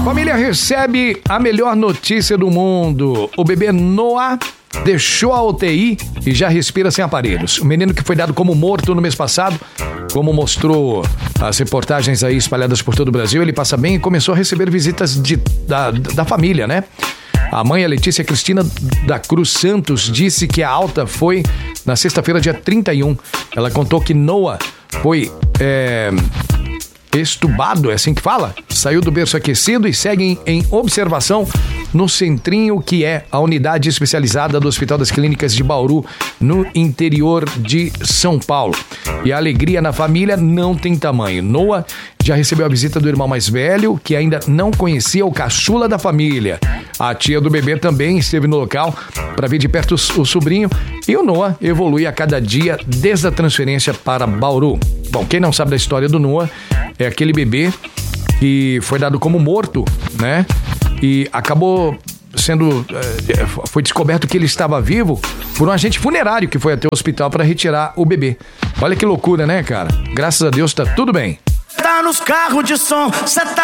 Família recebe a melhor notícia do mundo. O bebê Noah deixou a UTI e já respira sem aparelhos. O menino que foi dado como morto no mês passado, como mostrou as reportagens aí espalhadas por todo o Brasil, ele passa bem e começou a receber visitas da família, né? A mãe, a Letícia Cristina da Cruz Santos, disse que a alta foi na sexta-feira, dia 31. Ela contou que Noah foi estubado, é assim que fala? Saiu do berço aquecido e segue em observação no Centrinho, que é a unidade especializada do Hospital das Clínicas de Bauru, no interior de São Paulo. E a alegria na família não tem tamanho. Noah já recebeu a visita do irmão mais velho, que ainda não conhecia o caçula da família. A tia do bebê também esteve no local para ver de perto o sobrinho. E o Noah evolui a cada dia desde a transferência para Bauru. Bom, quem não sabe da história do Noah, é aquele bebê que foi dado como morto, né? E acabou sendo... foi descoberto que ele estava vivo por um agente funerário que foi até o hospital para retirar o bebê. Olha que loucura, né, cara? Graças a Deus tá tudo bem. Tá nos carros de som, cê tá